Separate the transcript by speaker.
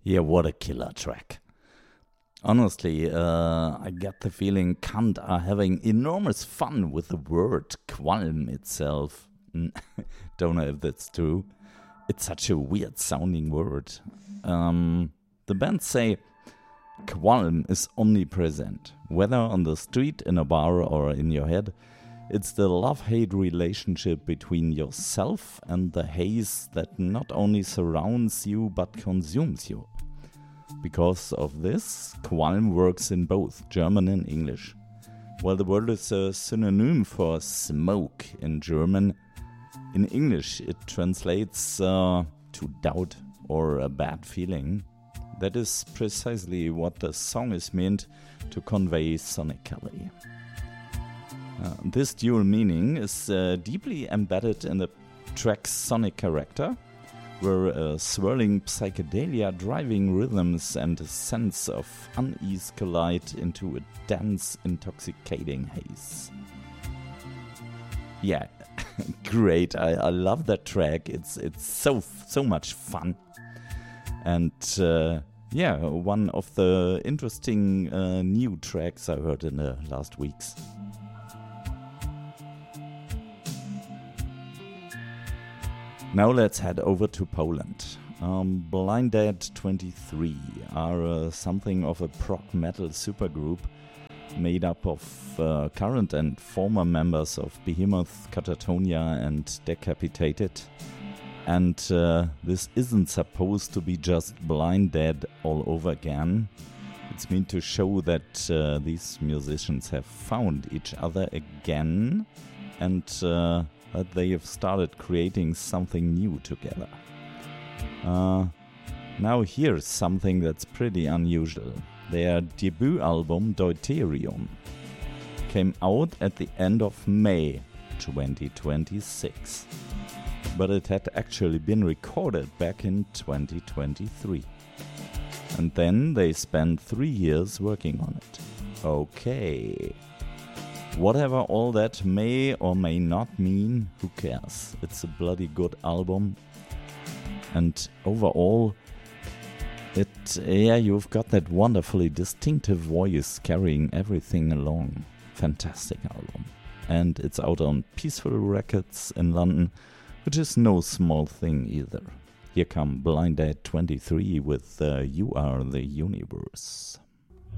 Speaker 1: Yeah, what a killer track. Honestly, I get the feeling Kant are having enormous fun with the word Qualm itself. Don't know if that's true. It's such a weird sounding word. The band say Qualm is omnipresent, whether on the street, in a bar, or in your head. It's the love-hate relationship between yourself and the haze that not only surrounds you but consumes you. Because of this, Qualm works in both German and English. While the word is a synonym for smoke in German, in English it translates to doubt or a bad feeling. That is precisely what the song is meant to convey sonically. This dual meaning is deeply embedded in the track's sonic character, where swirling psychedelia, driving rhythms, and a sense of unease collide into a dense, intoxicating haze. Yeah, great! I love that track. It's so much fun, and one of the interesting new tracks I heard in the last weeks. Now let's head over to Poland. Blind Dead 23 are something of a prog metal supergroup made up of current and former members of Behemoth, Catatonia and Decapitated. And this isn't supposed to be just Blind Dead all over again. It's meant to show that these musicians have found each other again and that they have started creating something new together. Now here's something that's pretty unusual. Their debut album, Deuterium, came out at the end of May 2026. But it had actually been recorded back in 2023. And then they spent 3 years working on it. Okay. Whatever all that may or may not mean, who cares? It's a bloody good album. And overall, you've got that wonderfully distinctive voice carrying everything along. Fantastic album. And it's out on Peaceful Records in London, which is no small thing either. Here come Blind Dead 23 with You Are the Universe.